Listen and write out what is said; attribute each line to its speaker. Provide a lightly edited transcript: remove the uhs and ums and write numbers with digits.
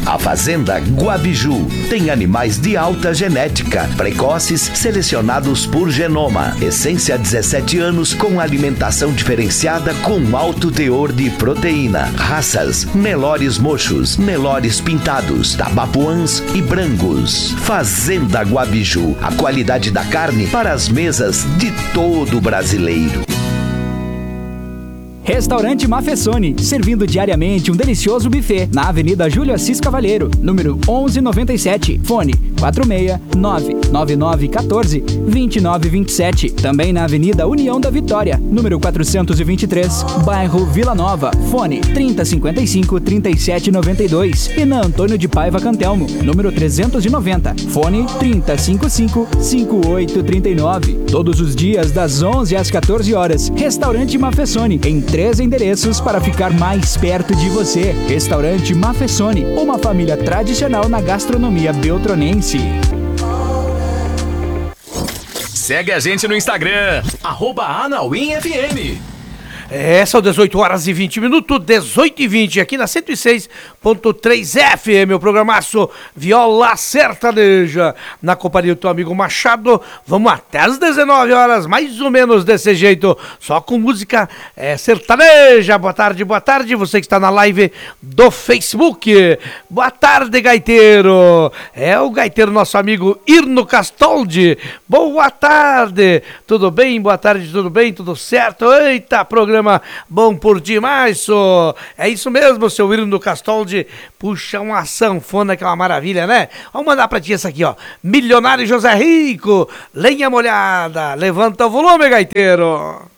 Speaker 1: A Fazenda Guabiju tem animais de alta genética, precoces selecionados por genoma. Essência 17 anos com alimentação diferenciada com alto teor de proteína. Raças Nelores mochos, Nelores pintados, Tabapuãs e Brangos. Fazenda Guabiju, a qualidade da carne para as mesas de todo brasileiro.
Speaker 2: Restaurante Mafessoni, servindo diariamente um delicioso buffet na Avenida Júlio Assis Cavalheiro, número 1197, fone 469-9914-2927. Também na Avenida União da Vitória, número 423, bairro Vila Nova, fone 3055-3792. E na Antônio de Paiva Cantelmo, número 390, fone 3055-5839. Todos os dias das 11 às 14 horas, Restaurante Mafessoni, em 3 endereços para ficar mais perto de você. Restaurante Mafessoni, uma família tradicional na gastronomia beltronense.
Speaker 3: Segue a gente no Instagram, @AnauimFM.
Speaker 4: São 18 horas e 20 minutos, 18 e 20, aqui na 106.3 FM, o programaço Viola Sertaneja, na companhia do teu amigo Machado. Vamos até às 19 horas, mais ou menos desse jeito, só com música sertaneja. Boa tarde, você que está na live do Facebook. Boa tarde, gaiteiro. É o gaiteiro, nosso amigo Irno Castoldi. Boa tarde, tudo bem? Boa tarde, tudo bem? Tudo certo? Eita, programa bom por demais, só. É isso mesmo, seu Irno Castoldi. Puxa uma sanfona que é uma maravilha, né? Vamos mandar pra ti essa aqui, ó. Milionário José Rico, lenha molhada. Levanta o volume, gaiteiro.